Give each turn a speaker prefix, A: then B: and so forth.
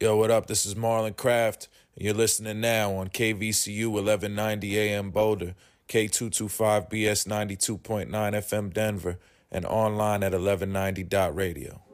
A: Yo, what up? This is Marlon Craft. And you're listening now on KVCU 1190 AM Boulder, K225BS 92.9 FM Denver, and online at 1190.radio.